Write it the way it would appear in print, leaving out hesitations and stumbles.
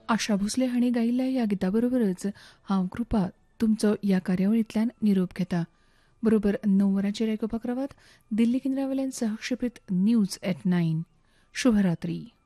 आशा भोसले हांणी गायिल्ल्या ह्या गिता बरोबरच हांव कृपा तुमचो ह्या कार्यावळींतल्यान निरोप घेता. बरोबर 9 वरांचेर आयकुपाक रावात दिल्ली केंद्रा वयल्यान सहक्षेपीत न्यूज @ 9. शुभरात्री.